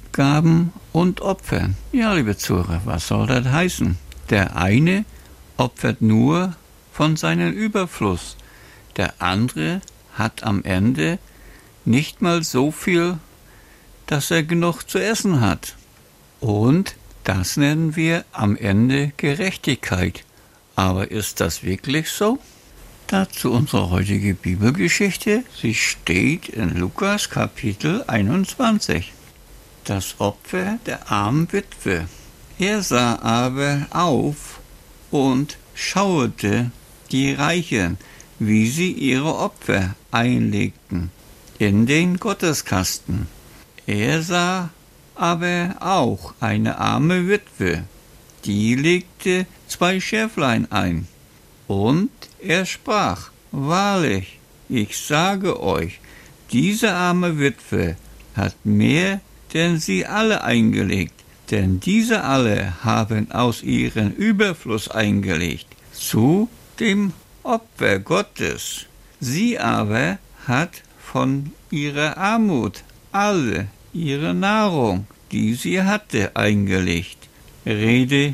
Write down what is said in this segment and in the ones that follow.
Gaben und Opfern. Ja, liebe Zuhörer, was soll das heißen? Der eine opfert nur von seinem Überfluss. Der andere hat am Ende nicht mal so viel, dass er genug zu essen hat. Und das nennen wir am Ende Gerechtigkeit. Aber ist das wirklich so? Dazu unsere heutige Bibelgeschichte. Sie steht in Lukas Kapitel 21. Das Opfer der armen Witwe. Er sah aber auf und schauete die Reichen, wie sie ihre Opfer einlegten in den Gotteskasten. Er sah aber auch eine arme Witwe, die legte 2 Schäflein ein. Und er sprach, wahrlich, ich sage euch, diese arme Witwe hat mehr denn sie alle eingelegt, denn diese alle haben aus ihrem Überfluss eingelegt, zu dem Opfer Gottes. Sie aber hat von ihrer Armut alle ihre Nahrung, die sie hatte, eingelegt. Rede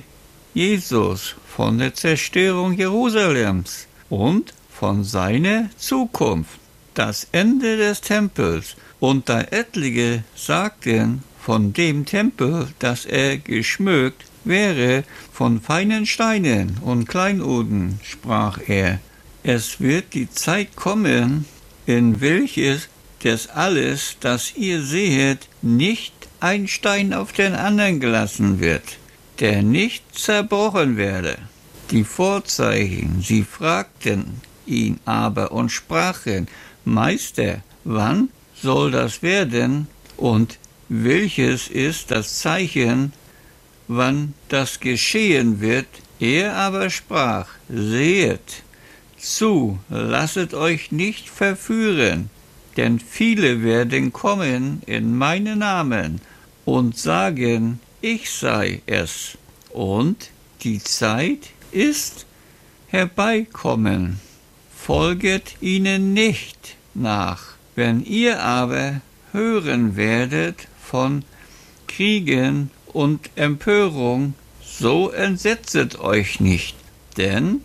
Jesus von der Zerstörung Jerusalems und von seiner Zukunft, das Ende des Tempels. Und da etliche sagten von dem Tempel, dass er geschmückt wäre von feinen Steinen und Kleinoden, sprach er, es wird die Zeit kommen, in welches das alles, das ihr sehet, nicht ein Stein auf den anderen gelassen wird, der nicht zerbrochen werde. Die Vorzeichen, sie fragten ihn aber und sprachen, Meister, wann soll das werden und welches ist das Zeichen, wann das geschehen wird? Er aber sprach, sehet zu, lasset euch nicht verführen, denn viele werden kommen in meinen Namen und sagen, ich sei es. Und die Zeit ist herbeikommen. Folget ihnen nicht nach. Wenn ihr aber hören werdet von Kriegen und Empörung, so entsetzet euch nicht, denn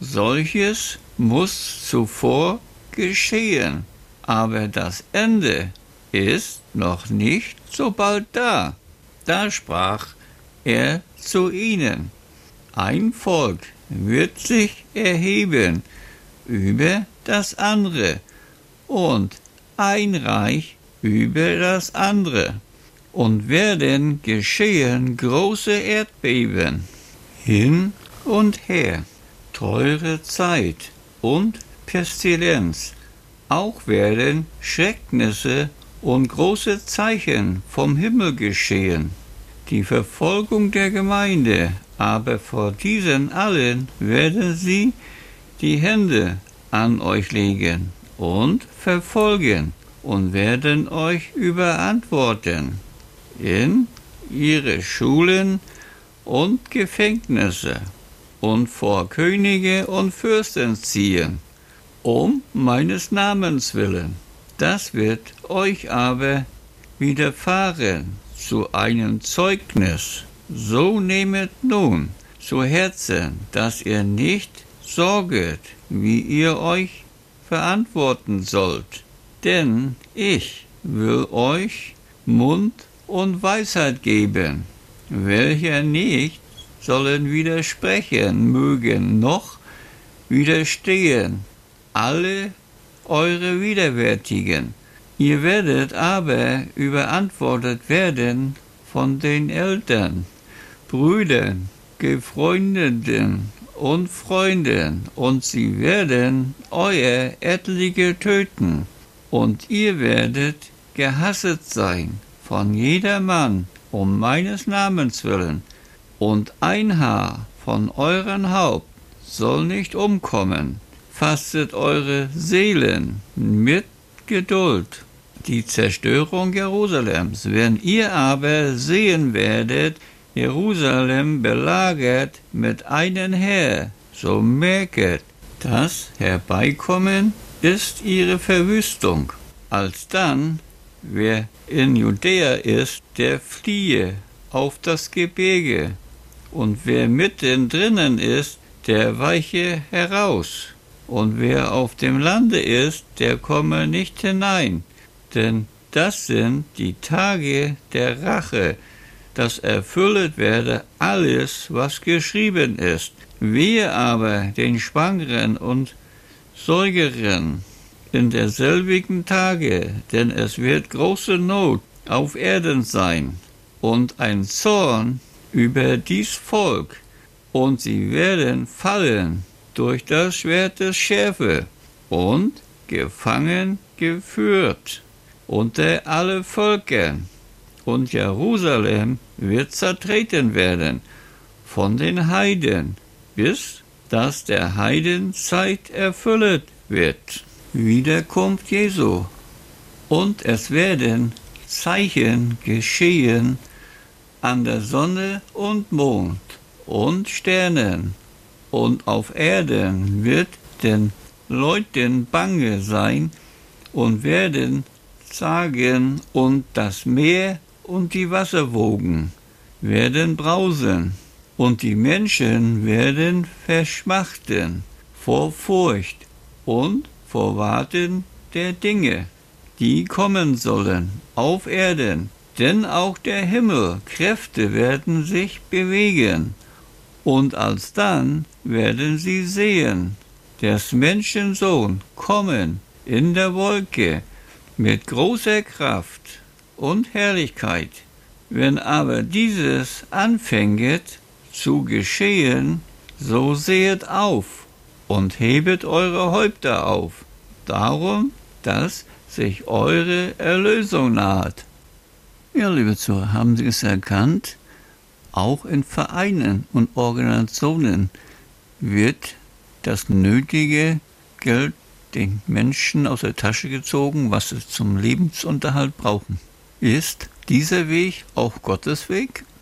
solches muss zuvor geschehen. Aber das Ende ist noch nicht so bald da. Da sprach er zu ihnen, ein Volk wird sich erheben über das andere und ein Reich über das andere. Und werden geschehen große Erdbeben hin und her, teure Zeit und Pestilenz. Auch werden Schrecknisse und große Zeichen vom Himmel geschehen. Die Verfolgung der Gemeinde, aber vor diesen allen werden sie die Hände an euch legen und verfolgen und werden euch überantworten in ihre Schulen und Gefängnisse und vor Könige und Fürsten ziehen, um meines Namens willen. Das wird euch aber widerfahren zu einem Zeugnis. So nehmet nun zu Herzen, dass ihr nicht sorget, wie ihr euch verantworten sollt. Denn ich will euch Mund und Weisheit geben, welcher nicht sollen widersprechen mögen, noch widerstehen alle eure Widerwärtigen. Ihr werdet aber überantwortet werden von den Eltern, Brüdern, Gefreundeten und Freunden, und sie werden euer etliche töten, und ihr werdet gehasset sein von jedermann um meines Namens willen, und ein Haar von eurem Haupt soll nicht umkommen. Fastet eure Seelen mit Geduld die Zerstörung Jerusalems. Wenn ihr aber sehen werdet, Jerusalem belagert mit einem Heer, so merket, das Herbeikommen ist ihre Verwüstung. Alsdann wer in Judäa ist, der fliehe auf das Gebirge, und wer mitten drinnen ist, der weiche heraus, und wer auf dem Lande ist, der komme nicht hinein, denn das sind die Tage der Rache, dass erfüllet werde alles, was geschrieben ist. Wehe aber den Schwangeren und Säugeren in derselbigen Tage, denn es wird große Not auf Erden sein und ein Zorn über dies Volk, und sie werden fallen durch das Schwert des Schärfe und gefangen geführt unter alle Völker, und Jerusalem wird zertreten werden von den Heiden, bis dass der Heidenzeit erfüllet wird. Wieder kommt Jesu, und es werden Zeichen geschehen an der Sonne und Mond und Sternen, und auf Erden wird den Leuten bange sein und werden zagen, und das Meer und die Wasserwogen werden brausen, und die Menschen werden verschmachten vor Furcht und vor Warten der Dinge, die kommen sollen auf Erden, denn auch der Himmel Kräfte werden sich bewegen, und alsdann werden sie sehen, des Menschensohn kommen in der Wolke mit großer Kraft und Herrlichkeit. Wenn aber dieses anfänget zu geschehen, so sehet auf und hebet eure Häupter auf, darum, dass sich eure Erlösung naht. Ja, liebe Zuhörer, haben Sie es erkannt? Auch in Vereinen und Organisationen wird das nötige Geld den Menschen aus der Tasche gezogen, was sie zum Lebensunterhalt brauchen. Ist dieser Weg auch Gottes Weg?